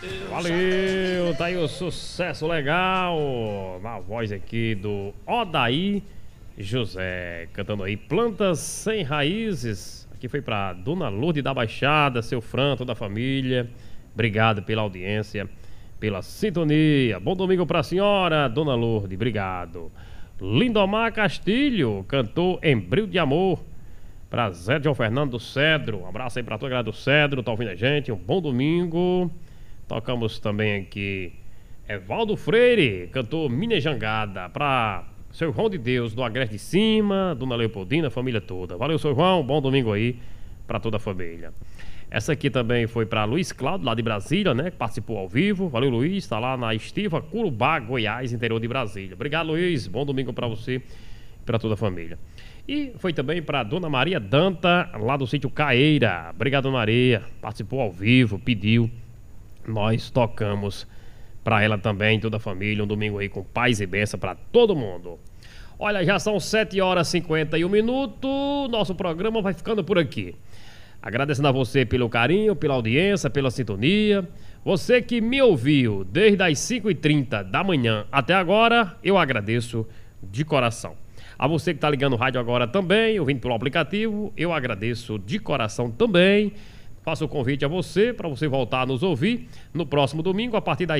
Valeu, tá aí o sucesso legal na voz aqui do Odaí José, cantando aí Plantas Sem Raízes. Aqui foi pra Dona Lourdes da Baixada, seu Fran, toda a família. Obrigado pela audiência, pela sintonia. Bom domingo pra senhora, Dona Lourdes, obrigado. Lindomar Castilho cantou Embril de Amor pra Zé João Fernando do Cedro. Um abraço aí pra toda a galera do Cedro, tá ouvindo a gente, um bom domingo. Tocamos também aqui Evaldo Freire, cantor Minha Jangada, pra seu João de Deus do Agreste de Cima, Dona Leopoldina, a família toda. Valeu, seu João, bom domingo aí pra toda a família. Essa aqui também foi pra Luiz Cláudio, lá de Brasília, né, que participou ao vivo. Valeu, Luiz, tá lá na Estiva Curubá, Goiás, interior de Brasília. Obrigado, Luiz, bom domingo pra você e pra toda a família. E foi também pra Dona Maria Danta, lá do sítio Caeira. Obrigado, Dona Maria, participou ao vivo, pediu. Nós tocamos pra ela também, toda a família, um domingo aí com paz e bênção pra todo mundo. Olha, já são 7 horas e 51 minutos, nosso programa vai ficando por aqui. Agradecendo a você pelo carinho, pela audiência, pela sintonia. Você que me ouviu desde as 5h30 da manhã até agora, eu agradeço de coração. A você que tá ligando o rádio agora também, ouvindo pelo aplicativo, eu agradeço de coração também. Faço o convite a você, para você voltar a nos ouvir no próximo domingo, a partir das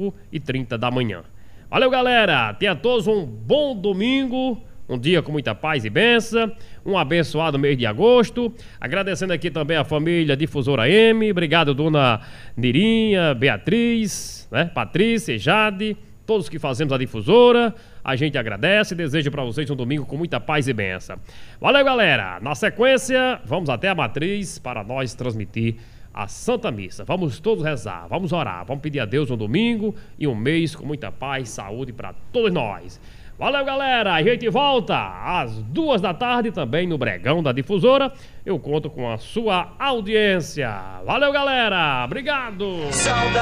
5h30 da manhã. Valeu, galera! Tenha todos um bom domingo, um dia com muita paz e bênção, um abençoado mês de agosto. Agradecendo aqui também a família Difusora M, obrigado, dona Nirinha, Beatriz, né? Patrícia, Jade, todos que fazemos a Difusora. A gente agradece e deseja para vocês um domingo com muita paz e bênção. Valeu, galera! Na sequência, vamos até a Matriz para nós transmitir a Santa Missa. Vamos todos rezar, vamos orar, vamos pedir a Deus um domingo e um mês com muita paz e saúde para todos nós. Valeu, galera! A gente volta às 2 da tarde também no Bregão da Difusora. Eu conto com a sua audiência. Valeu, galera! Obrigado!